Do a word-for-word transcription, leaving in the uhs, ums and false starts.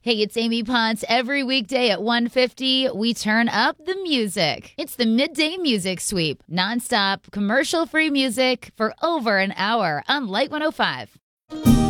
Hey, it's Amy Ponce. Every weekday at one fifty, we turn up the music. It's the Midday Music Sweep. Nonstop, commercial-free music for over an hour on Light one oh five.